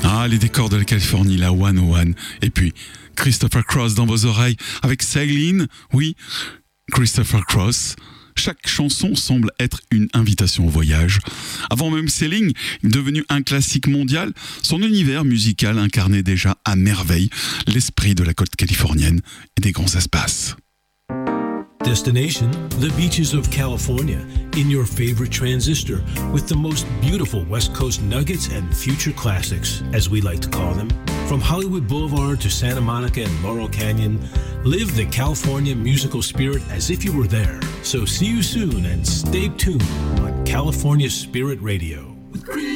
Ah, les décors de la Californie, la 101. Et puis, Christopher Cross dans vos oreilles avec Sailin'. Oui, Christopher Cross. Chaque chanson semble être une invitation au voyage. Avant même Sailing, devenu un classique mondial, son univers musical incarnait déjà à merveille l'esprit de la côte californienne et des grands espaces. Destination, the beaches of California, in your favorite transistor, with the most beautiful West Coast nuggets and future classics, as we like to call them. From Hollywood Boulevard to Santa Monica and Laurel Canyon, live the California musical spirit as if you were there. So see you soon and stay tuned on California Spirit Radio.